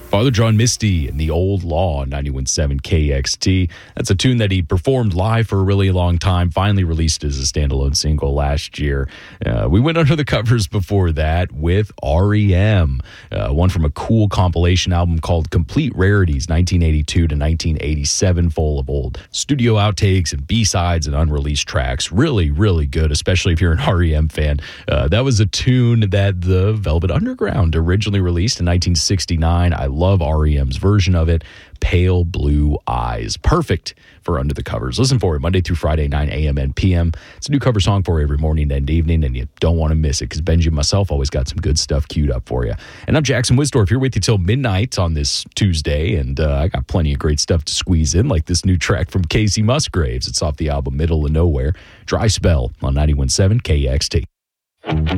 Father John Misty and the Old Law, 91.7 KXT. That's a tune that he performed live for a really long time, finally released as a standalone single last year. We went under the covers before that with REM, one from a cool compilation album called Complete Rarities, 1982 to 1987, full of old studio outtakes and B-sides and unreleased tracks. Really, really good, especially if you're an REM fan. That was a tune that the Velvet Underground originally released in 1969. I love REM's version of it, Pale Blue Eyes. Perfect for Under the Covers. Listen for it Monday through Friday, 9 a.m. and p.m. It's a new cover song for every morning and evening, and you don't want to miss it because Benji and myself always got some good stuff queued up for you. And I'm Jackson Wisdorf here with you till midnight on this Tuesday, and I got plenty of great stuff to squeeze in, like this new track from Casey Musgraves. It's off the album Middle of Nowhere, Dry Spell on 91.7 KXT.